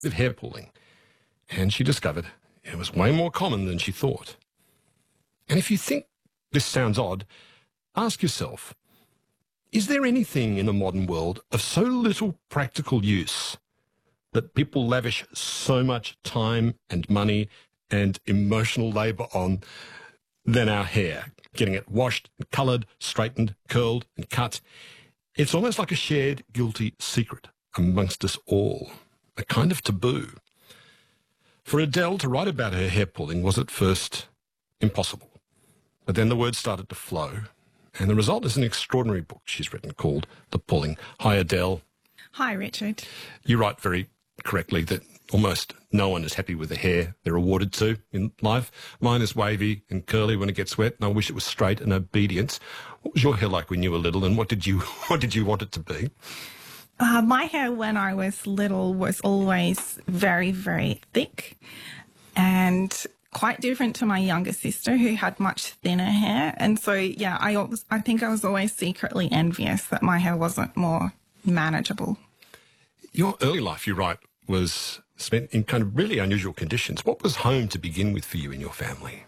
of hair pulling, and she discovered it was way more common than she thought. And if you think this sounds odd, ask yourself, is there anything in the modern world of so little practical use that people lavish so much time and money and emotional labour on than our hair? Getting it washed, coloured, straightened, curled and cut. It's almost like a shared guilty secret amongst us all, a kind of taboo. For Adele to write about her hair pulling was at first impossible. But then the words started to flow, and the result is an extraordinary book she's written called The Pulling. Hi, Adele. Hi, Richard. You write very correctly that almost no one is happy with the hair they're awarded to in life. Mine is wavy and curly when it gets wet, and I wish it was straight and obedient. What was your hair like when you were little, and what did you want it to be? My hair when I was little was always very, very thick and quite different to my younger sister who had much thinner hair. And so, yeah, I think I was always secretly envious that my hair wasn't more manageable. Your early life, you write, was spent in kind of really unusual conditions. What was home to begin with for you and your family?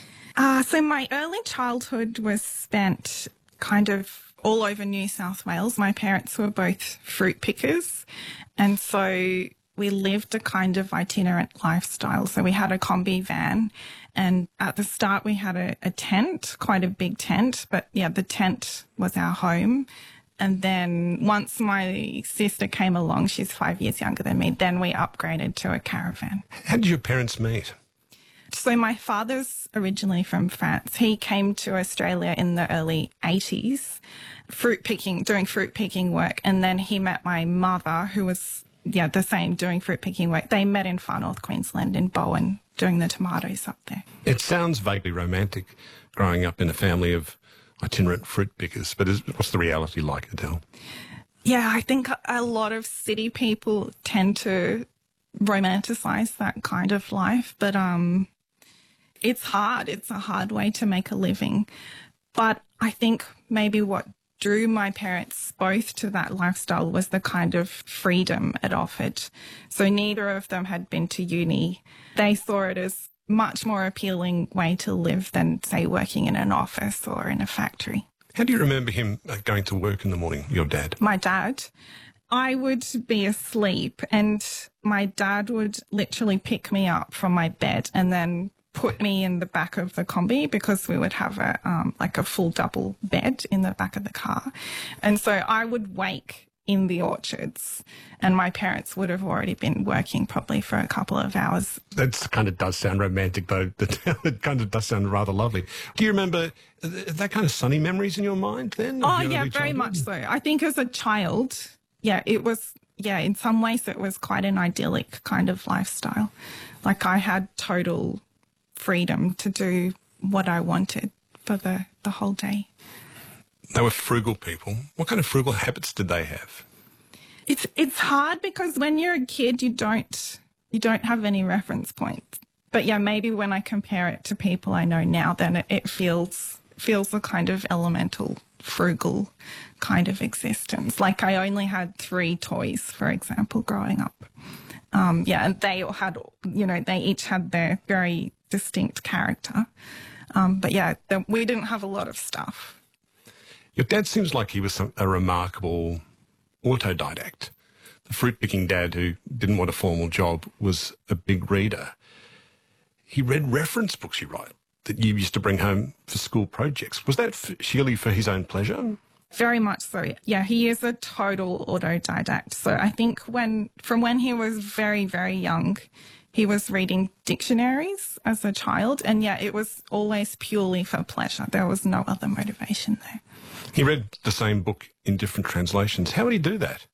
So my early childhood was spent kind of all over New South Wales. My parents were both fruit pickers, and so we lived a kind of itinerant lifestyle. So we had a combi van, and at the start we had a tent, quite a big tent, but yeah, the tent was our home. And then once my sister came along, she's 5 years younger than me, then we upgraded to a caravan. How did your parents meet? So my father's originally from France. He came to Australia in the early 80s, doing fruit picking work. And then he met my mother, who was, the same, doing fruit picking work. They met in Far North Queensland in Bowen, doing the tomatoes up there. It sounds vaguely romantic, growing up in a family of itinerant fruit pickers, but what's the reality like, Adele? Yeah, I think a lot of city people tend to romanticize that kind of life, but it's hard. It's a hard way to make a living. But I think maybe what drew my parents both to that lifestyle was the kind of freedom it offered. So neither of them had been to uni. They saw it as much more appealing way to live than, say, working in an office or in a factory. How do you remember him going to work in the morning, your dad? My dad? I would be asleep and my dad would literally pick me up from my bed and then put me in the back of the combi, because we would have a full double bed in the back of the car. And so I would wake in the orchards and my parents would have already been working probably for a couple of hours. That kind of does sound romantic, though. It kind of does sound rather lovely. Do you remember that kind of sunny memories in your mind then? Oh, yeah, very much so. I think as a child, it was, in some ways it was quite an idyllic kind of lifestyle. Like I had total freedom to do what I wanted for the whole day. They were frugal people. What kind of frugal habits did they have? It's hard because when you're a kid, you don't have any reference points. But yeah, maybe when I compare it to people I know now, then it feels a kind of elemental, frugal kind of existence. Like I only had 3 toys, for example, growing up. And they all had, they each had their very distinct character. We didn't have a lot of stuff. Your dad seems like he was a remarkable autodidact. The fruit-picking dad who didn't want a formal job was a big reader. He read reference books, you write, that you used to bring home for school projects. Was that sheerly for his own pleasure? Very much so. Yeah, he is a total autodidact. So I think from when he was very, very young, he was reading dictionaries as a child. And it was always purely for pleasure. There was no other motivation there. He read the same book in different translations. How would he do that?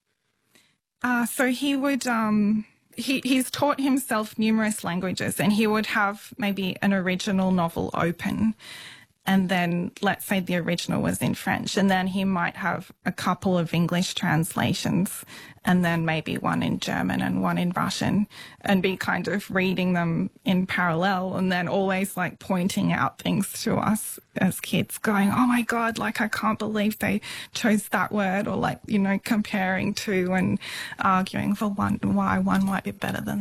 So he would, he's taught himself numerous languages and he would have maybe an original novel open and then let's say the original was in French, and then he might have a couple of English translations and then maybe one in German and one in Russian, and be kind of reading them in parallel, and then always like pointing out things to us as kids, going, oh my God, like I can't believe they chose that word, or like, you know, comparing to and arguing for why one might be better than